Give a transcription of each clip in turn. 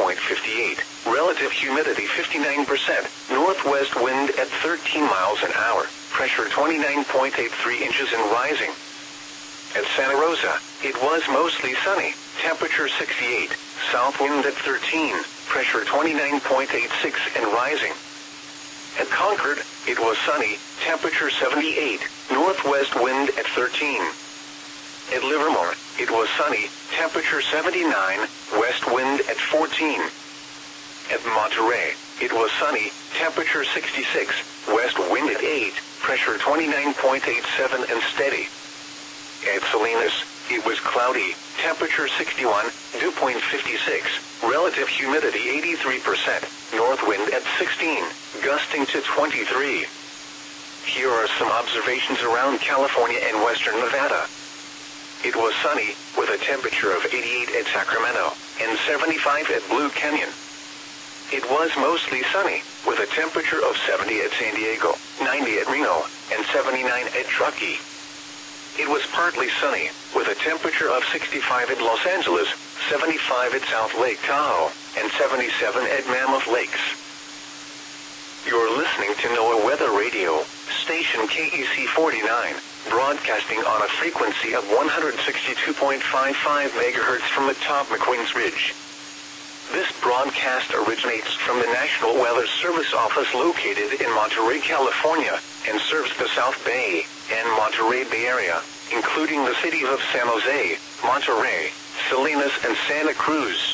2.58. Relative humidity 59%. Northwest wind at 13 miles an hour. Pressure 29.83 inches and rising. At Santa Rosa, it was mostly sunny. Temperature 68. South wind at 13. Pressure 29.86 and rising. At Concord, it was sunny. Temperature 78. Northwest wind at 13. At Livermore, it was sunny. Temperature 79. West wind at 14. At Monterey, it was sunny. Temperature 66. West wind at 8. Pressure 29.87 and steady. At Salinas, it was cloudy. Temperature 61. Dew point 56. Relative humidity 83%. North wind at 16. Gusting to 23. Here are some observations around California and western Nevada. It was sunny, with a temperature of 88 at Sacramento, and 75 at Blue Canyon. It was mostly sunny, with a temperature of 70 at San Diego, 90 at Reno, and 79 at Truckee. It was partly sunny, with a temperature of 65 at Los Angeles, 75 at South Lake Tahoe, and 77 at Mammoth Lakes. You're listening to NOAA Weather Radio, station KEC 49, broadcasting on a frequency of 162.55 MHz from atop McQueen's Ridge. This broadcast originates from the National Weather Service office located in Monterey, California, and serves the South Bay and Monterey Bay Area, including the cities of San Jose, Monterey, Salinas, and Santa Cruz.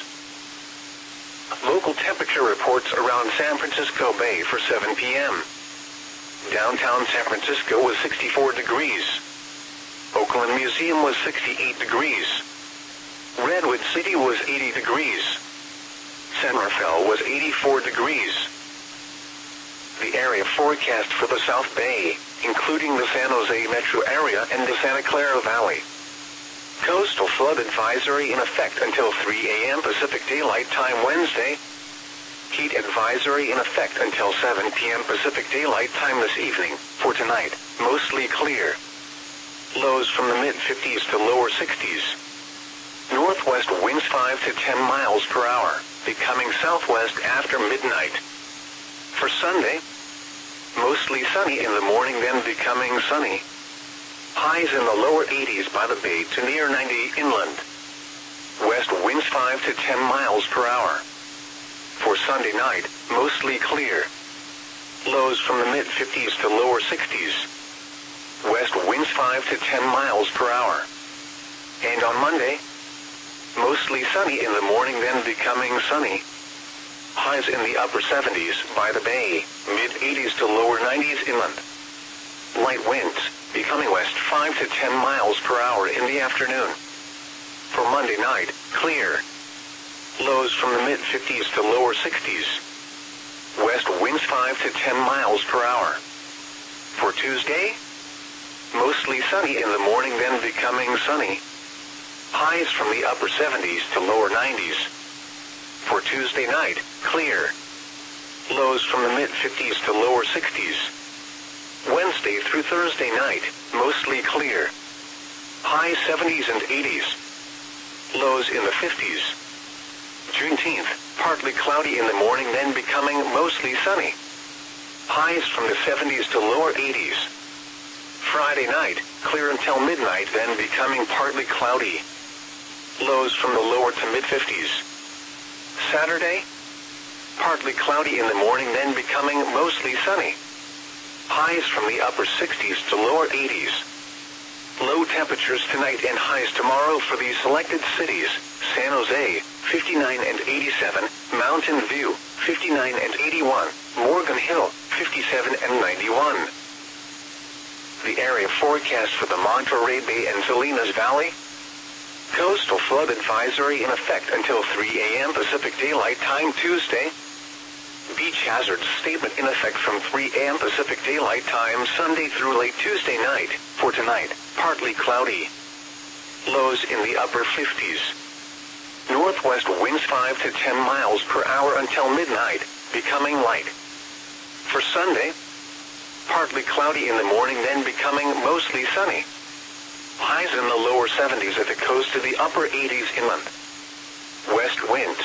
Local temperature reports around San Francisco Bay for 7 p.m. Downtown San Francisco was 64 degrees. Oakland Museum was 68 degrees. Redwood City was 80 degrees. San Rafael was 84 degrees. The area forecast for the South Bay, including the San Jose metro area and the Santa Clara Valley. Coastal flood advisory in effect until 3 a.m. Pacific Daylight Time Wednesday. Heat advisory in effect until 7 p.m. Pacific Daylight Time this evening. For tonight, mostly clear. Lows from the mid-50s to lower 60s. Northwest winds 5 to 10 miles per hour, becoming southwest after midnight. For Sunday, mostly sunny in the morning, then becoming sunny. Highs in the lower 80s by the bay to near 90 inland. West winds 5 to 10 miles per hour. For Sunday night, mostly clear. Lows from the mid-50s to lower 60s. West winds 5 to 10 miles per hour. And on Monday, mostly sunny in the morning, then becoming sunny. Highs in the upper 70s by the bay, mid-80s to lower 90s inland. Light winds, becoming west 5 to 10 miles per hour in the afternoon. For Monday night, clear. Lows from the mid-50s to lower 60s. West winds 5 to 10 miles per hour. For Tuesday, mostly sunny in the morning, then becoming sunny. Highs from the upper 70s to lower 90s. For Tuesday night, clear. Lows from the mid-50s to lower 60s. Wednesday through Thursday night, mostly clear. High 70s and 80s. Lows in the 50s. Juneteenth, partly cloudy in the morning, then becoming mostly sunny. Highs from the 70s to lower 80s. Friday night, clear until midnight, then becoming partly cloudy. Lows from the lower to mid-50s. Saturday, partly cloudy in the morning, then becoming mostly sunny. Highs from the upper 60s to lower 80s. Low temperatures tonight and highs tomorrow for these selected cities: San Jose, 59 and 87, Mountain View, 59 and 81, Morgan Hill, 57 and 91. The area forecast for the Monterey Bay and Salinas Valley. Coastal flood advisory in effect until 3 a.m. Pacific Daylight Time Tuesday. Beach hazard statement in effect from 3 a.m. Pacific Daylight Time Sunday through late Tuesday night. For tonight, partly cloudy. Lows in the upper 50s. Northwest winds 5 to 10 miles per hour until midnight, becoming light. For Sunday, partly cloudy in the morning, then becoming mostly sunny. Highs in the lower 70s at the coast to the upper 80s inland. West winds